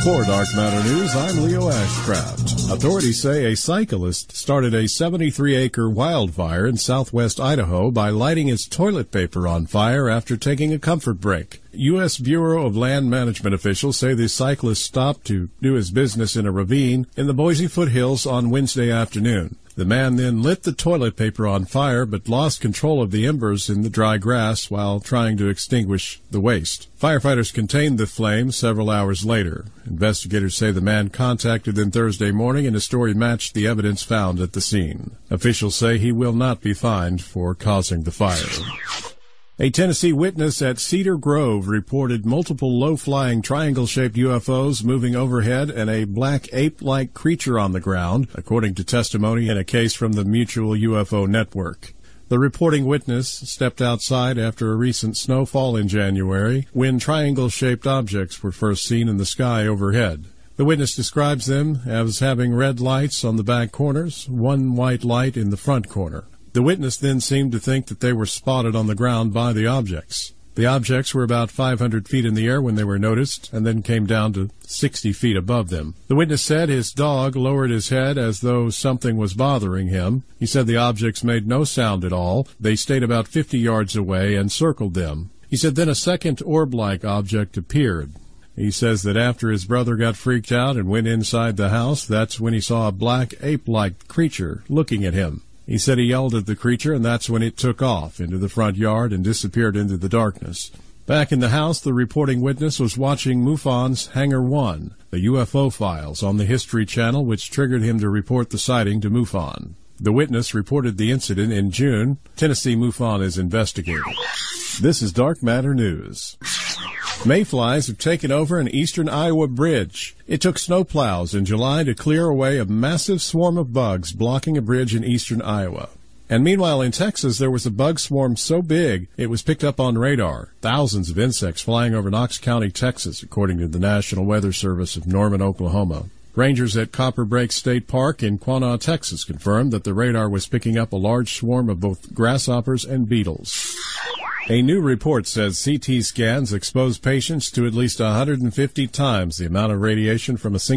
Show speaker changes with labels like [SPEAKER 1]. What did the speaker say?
[SPEAKER 1] For Dark Matter News, I'm Leo Ashcraft. Authorities say a cyclist started a 73-acre wildfire in southwest Idaho by lighting his toilet paper on fire after taking a comfort break. U.S. Bureau of Land Management officials say the cyclist stopped to do his business in a ravine in the Boise foothills on Wednesday afternoon. The man then lit the toilet paper on fire but lost control of the embers in the dry grass while trying to extinguish the waste. Firefighters contained the flames several hours later. Investigators say the man contacted them Thursday morning and his story matched the evidence found at the scene. Officials say he will not be fined for causing the fire. A Tennessee witness at Cedar Grove reported multiple low-flying triangle-shaped UFOs moving overhead and a black ape-like creature on the ground, according to testimony in a case from the Mutual UFO Network. The reporting witness stepped outside after a recent snowfall in January when triangle-shaped objects were first seen in the sky overhead. The witness describes them as having red lights on the back corners, one white light in the front corner. The witness then seemed to think that they were spotted on the ground by the objects. The objects were about 500 feet in the air when they were noticed and then came down to 60 feet above them. The witness said his dog lowered his head as though something was bothering him. He said the objects made no sound at all. They stayed about 50 yards away and circled them. He said then a second orb-like object appeared. He says that after his brother got freaked out and went inside the house, that's when he saw a black ape-like creature looking at him. He said he yelled at the creature, and that's when it took off into the front yard and disappeared into the darkness. Back in the house, the reporting witness was watching MUFON's Hangar 1, the UFO files, on the History Channel, which triggered him to report the sighting to MUFON. The witness reported the incident in June. Tennessee MUFON is investigating. This is Dark Matter News. Mayflies have taken over an eastern Iowa bridge. It took snowplows in July to clear away a massive swarm of bugs blocking a bridge in eastern Iowa. And meanwhile, in Texas, there was a bug swarm so big it was picked up on radar. Thousands of insects flying over Knox County, Texas, according to the National Weather Service of Norman, Oklahoma. Rangers at Copper Break State Park in Quanah, Texas, confirmed that the radar was picking up a large swarm of both grasshoppers and beetles. A new report says CT scans expose patients to at least 150 times the amount of radiation from a single